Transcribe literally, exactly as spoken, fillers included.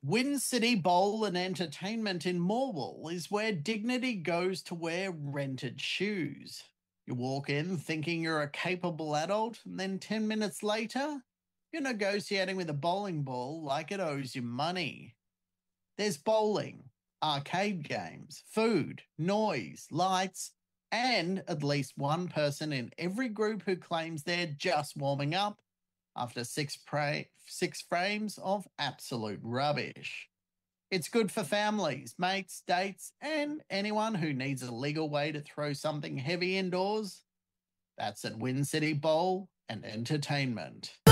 Win City Bowl and Entertainment in Morwell is where dignity goes to wear rented shoes. You walk in thinking you're a capable adult, and then ten minutes later, you're negotiating with a bowling ball like it owes you money. There's bowling, arcade games, food, noise, lights, and at least one person in every group who claims they're just warming up after six, pra- six frames of absolute rubbish. It's good for families, mates, dates, and anyone who needs a legal way to throw something heavy indoors. That's at Win City Bowl and Entertainment.